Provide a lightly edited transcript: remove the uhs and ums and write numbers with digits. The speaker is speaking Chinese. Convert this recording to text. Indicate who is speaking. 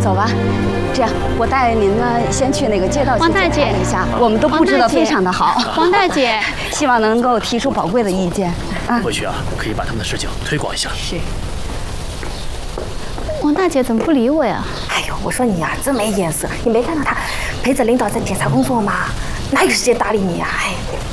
Speaker 1: 走吧。这样，我带您呢先去那个街道去检查一下，我们都布置得非常的好。
Speaker 2: 王大姐，
Speaker 1: 希望能够提出宝贵的意见啊。
Speaker 3: 或许啊，可以把他们的事情推广一下。
Speaker 1: 是。
Speaker 2: 王大姐怎么不理我呀？
Speaker 4: 哎呦，我说你呀，真没眼色！你没看到他陪着领导在检查工作吗？哪有时间搭理你啊？哎。